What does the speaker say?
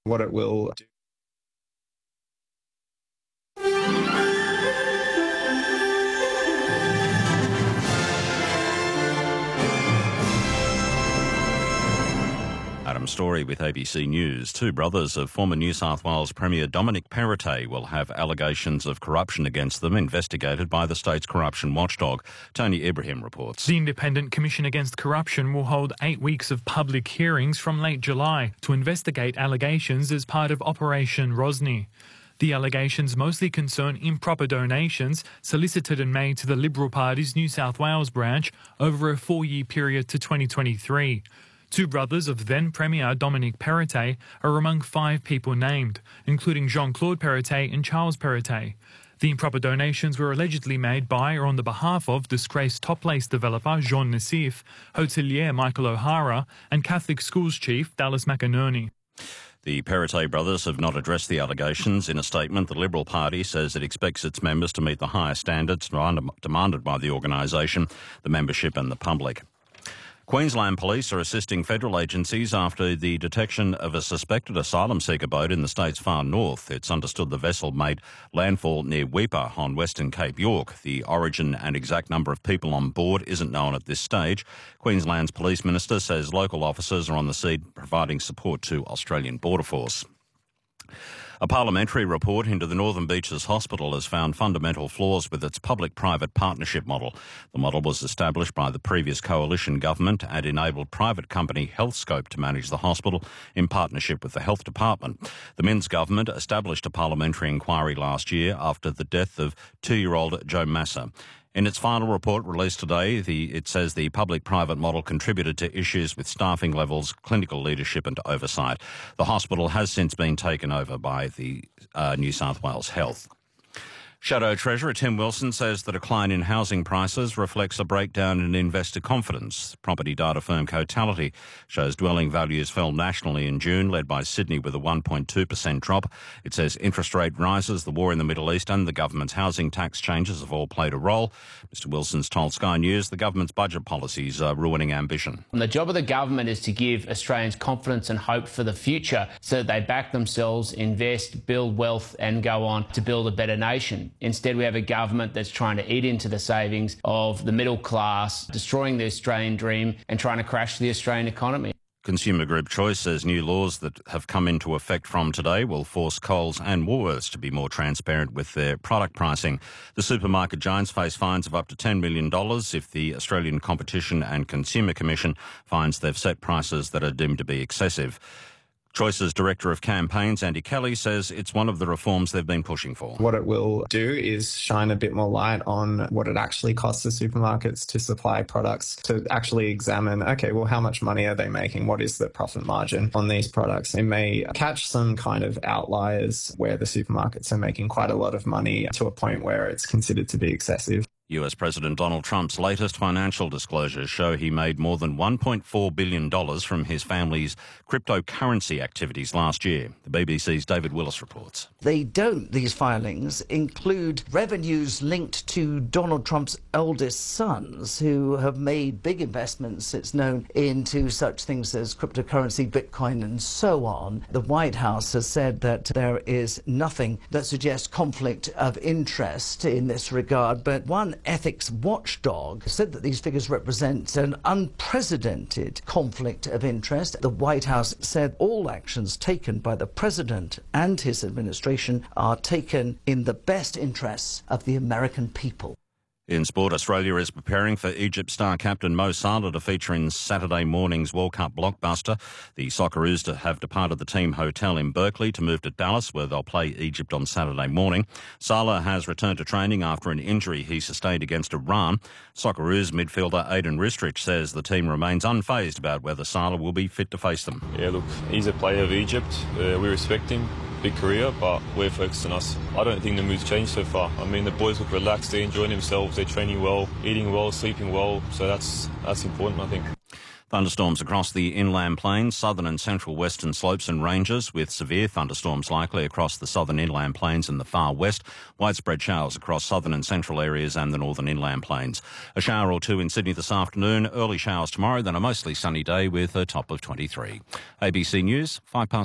what it will do. Adam Story with ABC News. Two brothers of former New South Wales Premier Dominic Perrottet will have allegations of corruption against them investigated by the state's corruption watchdog. Tony Ibrahim reports. The Independent Commission Against Corruption will hold 8 weeks of public hearings from late July to investigate allegations as part of Operation Rosny. The allegations mostly concern improper donations solicited and made to the Liberal Party's New South Wales branch over a 4-year period to 2023. Two brothers of then-Premier Dominic Perrottet are among 5 people named, including Jean-Claude Perrottet and Charles Perrottet. The improper donations were allegedly made by or on the behalf of disgraced Top Place developer Jean Nassif, hotelier Michael O'Hara and Catholic schools chief Dallas McInerney. The Perrottet brothers have not addressed the allegations. In a statement, the Liberal Party says it expects its members to meet the higher standards demanded by the organisation, the membership and the public. Queensland Police are assisting federal agencies after the detection of a suspected asylum seeker boat in the state's far north. It's understood the vessel made landfall near Weipa on Western Cape York. The origin and exact number of people on board isn't known at this stage. Queensland's police minister says local officers are on the scene providing support to Australian Border Force. A parliamentary report into the Northern Beaches Hospital has found fundamental flaws with its public-private partnership model. The model was established by the previous coalition government and enabled private company Healthscope to manage the hospital in partnership with the Health Department. The Minns government established a parliamentary inquiry last year after the death of 2-year-old Joe Massa. In its final report released today, it says the public-private model contributed to issues with staffing levels, clinical leadership and oversight. The hospital has since been taken over by the New South Wales Health. Shadow Treasurer Tim Wilson says the decline in housing prices reflects a breakdown in investor confidence. Property data firm Cotality shows dwelling values fell nationally in June, led by Sydney with a 1.2% drop. It says interest rate rises, the war in the Middle East and the government's housing tax changes have all played a role. Mr Wilson's told Sky News the government's budget policies are ruining ambition. And the job of the government is to give Australians confidence and hope for the future so that they back themselves, invest, build wealth and go on to build a better nation. Instead, we have a government that's trying to eat into the savings of the middle class, destroying the Australian dream and trying to crash the Australian economy. Consumer Group Choice says new laws that have come into effect from today will force Coles and Woolworths to be more transparent with their product pricing. The supermarket giants face fines of up to $10 million if the Australian Competition and Consumer Commission finds they've set prices that are deemed to be excessive. Choice's Director of Campaigns, Andy Kelly, says it's one of the reforms they've been pushing for. What it will do is shine a bit more light on what it actually costs the supermarkets to supply products, to actually examine, okay, well, how much money are they making? What is the profit margin on these products? It may catch some kind of outliers where the supermarkets are making quite a lot of money to a point where it's considered to be excessive. US President Donald Trump's latest financial disclosures show he made more than $1.4 billion from his family's cryptocurrency activities last year. The BBC's David Willis reports. They don't, these filings, include revenues linked to Donald Trump's eldest sons who have made big investments, it's known, into such things as cryptocurrency, Bitcoin and so on. The White House has said that there is nothing that suggests conflict of interest in this regard, but one ethics watchdog said that these figures represent an unprecedented conflict of interest. The White House said all actions taken by the president and his administration are taken in the best interests of the American people. In sport, Australia is preparing for Egypt star captain Mo Salah to feature in Saturday morning's World Cup blockbuster. The Socceroos have departed the team hotel in Berkeley to move to Dallas, where they'll play Egypt on Saturday morning. Salah has returned to training after an injury he sustained against Iran. Socceroos midfielder Aiden Ristrich says the team remains unfazed about whether Salah will be fit to face them. Yeah, look, he's a player of Egypt. We respect him. Big career, but we're focused on us. I don't think the mood's changed so far. I mean, the boys look relaxed, they're enjoying themselves, they're training well, eating well, sleeping well, so that's important, I think. Thunderstorms across the inland plains, southern and central western slopes and ranges, with severe thunderstorms likely across the southern inland plains and the far west. Widespread showers across southern and central areas and the northern inland plains. A shower or two in Sydney this afternoon, early showers tomorrow, then a mostly sunny day with a top of 23. ABC News, 5 past